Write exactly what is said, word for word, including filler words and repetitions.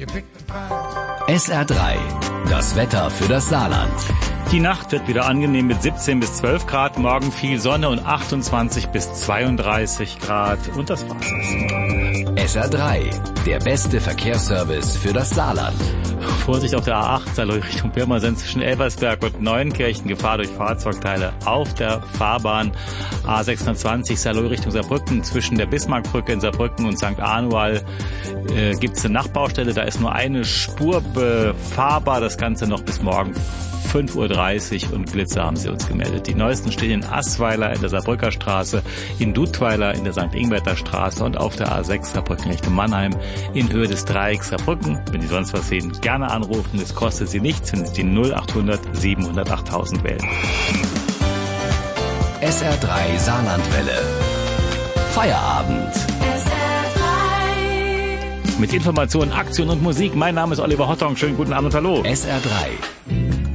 S R drei, das Wetter für das Saarland. Die Nacht wird wieder angenehm mit siebzehn bis zwölf Grad, morgen viel Sonne und achtundzwanzig bis zweiunddreißig Grad. Und das war's erstmal. S R drei, der beste Verkehrsservice für das Saarland. Vorsicht auf der A acht, Saarlouis Richtung Pirmasens zwischen Elversberg und Neuenkirchen, Gefahr durch Fahrzeugteile auf der Fahrbahn. A sechshundertzwanzig, Saarlouis Richtung Saarbrücken, zwischen der Bismarckbrücke in Saarbrücken und Sankt Anual äh, gibt es eine Nachbaustelle, da ist nur eine Spur befahrbar, das Ganze noch bis morgen fünf Uhr dreißig und Glitzer haben sie uns gemeldet. Die neuesten stehen in Assweiler in der Saarbrücker Straße, in Dudweiler in der Sankt Ingwerter Straße und auf der A sechs Saarbrücken Richtung Mannheim in Höhe des Dreiecks Saarbrücken. Wenn Sie sonst was sehen, gerne anrufen. Es kostet Sie nichts, wenn Sie die null achthundert siebenhundert achttausend wählen. S R drei Saarlandwelle. Feierabend. S R drei. Mit Informationen, Aktion und Musik. Mein Name ist Oliver Hottong. Schönen guten Abend und hallo. S R drei.